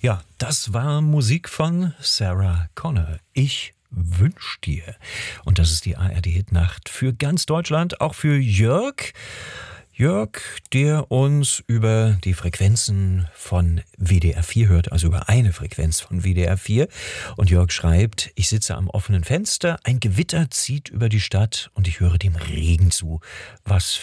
Ja, das war Musik von Sarah Connor. Ich wünsch dir. Und das ist die ARD-Hitnacht für ganz Deutschland, auch für Jörg. Jörg, der uns über die Frequenzen von WDR 4 hört, also über eine Frequenz von WDR 4. Und Jörg schreibt, ich sitze am offenen Fenster, ein Gewitter zieht über die Stadt und ich höre dem Regen zu. Was